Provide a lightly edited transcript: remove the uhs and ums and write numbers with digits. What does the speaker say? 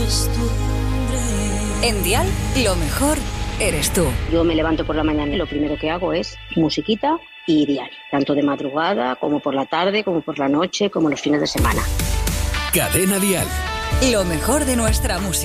En Dial, lo mejor eres tú. Yo me levanto por la mañana y lo primero que hago es musiquita y Dial. Tanto de madrugada, como por la tarde, como por la noche, como los fines de semana. Cadena Dial. Lo mejor de nuestra música.